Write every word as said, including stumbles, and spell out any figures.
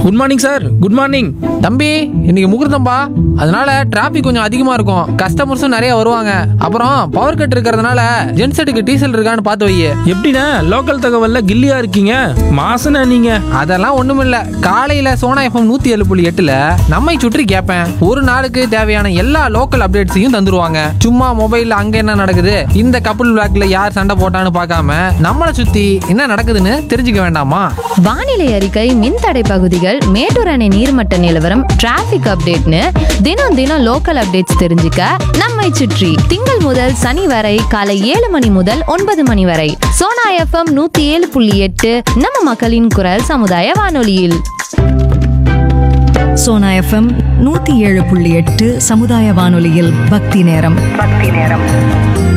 Good morning sir. Good morning. தம்பி இன்னைக்கு முகூர்த்தம்பா, அதனால டிராபிக் கொஞ்சம் அதிகமா இருக்கும். கஸ்டமர்ஸும் நிறைய வருவாங்க. அப்புறம் பவர் கட் இருக்கிறதுனால ஜென்செட்டுக்கு டீசல் இருக்கான்னு பார்த்து வை. எப்படிண்ணே லோக்கல் தகவல்ல கில்லியா இருக்கீங்க? மாசன நீங்க. அதெல்லாம் ஒண்ணுமில்ல. காலையில சோனா எஃப்எம் நூத்தி ஏழு புள்ளி எட்டுல நம்மை சுற்றி கேட்பேன். ஒரு நாளுக்கு தேவையான எல்லா லோக்கல் அப்டேட்ஸையும் தந்துருவாங்க. சும்மா மொபைல்ல அங்க என்ன நடக்குது, இந்த கப்புள் பிளாக்ல யார் சண்டை போட்டான்னு பார்க்காம நம்மளை சுத்தி என்ன நடக்குதுன்னு தெரிஞ்சுக்க வேண்டாமா? வானிலை அறிக்கை, மின்தடை பகுதிகள், மேட்டூர் அணை நீர்மட்ட நிலவரம், டிராபிக் அப்டேட்னு தினம் தினம் லோக்கல் அப்டேட்ஸ் தெரிஞ்சுக்க நம்மை சுற்றி திங்கள் முதல் சனி வரை காலை ஏழு மணி முதல் ஒன்பது மணி வரை சோனா எஃப்எம் நூத்தி ஏழு புள்ளி எட்டு நம்ம மக்களின் குரல் சமுதாய வானொலியில். சோனா எஃப்எம் நூத்தி ஏழு புள்ளி எட்டு சமுதாய வானொலியில் பக்தி நேரம். பக்தி நேரம்.